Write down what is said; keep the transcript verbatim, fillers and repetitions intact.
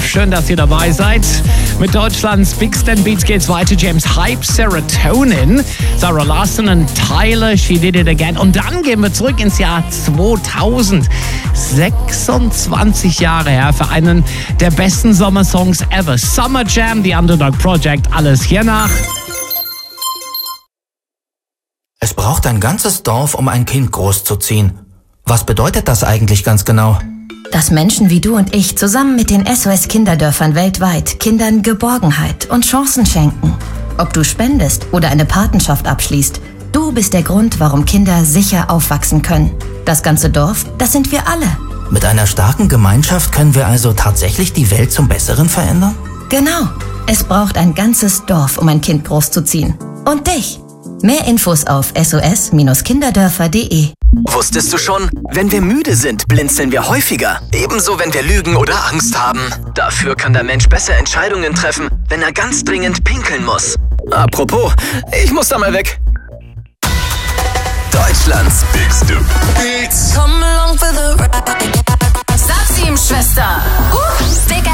Schön, dass ihr dabei seid. Mit Deutschlands Big Stand Beats geht's weiter. James Hype, Serotonin, Sarah Larson und Tyler, She Did It Again. Und dann gehen wir zurück ins Jahr zweitausend. sechsundzwanzig Jahre her für einen der besten Sommersongs ever. Summer Jam, The Underdog Project, alles hiernach. Es braucht ein ganzes Dorf, um ein Kind großzuziehen. Was bedeutet das eigentlich ganz genau? Dass Menschen wie du und ich zusammen mit den S O S-Kinderdörfern weltweit Kindern Geborgenheit und Chancen schenken. Ob du spendest oder eine Patenschaft abschließt, du bist der Grund, warum Kinder sicher aufwachsen können. Das ganze Dorf, das sind wir alle. Mit einer starken Gemeinschaft können wir also tatsächlich die Welt zum Besseren verändern? Genau. Es braucht ein ganzes Dorf, um ein Kind großzuziehen. Und dich. Mehr Infos auf S O S Kinderdörfer punkt de. Wusstest du schon? Wenn wir müde sind, blinzeln wir häufiger. Ebenso, wenn wir lügen oder Angst haben. Dafür kann der Mensch besser Entscheidungen treffen, wenn er ganz dringend pinkeln muss. Apropos, ich muss da mal weg. Deutschlands Big Stand Beats. Come along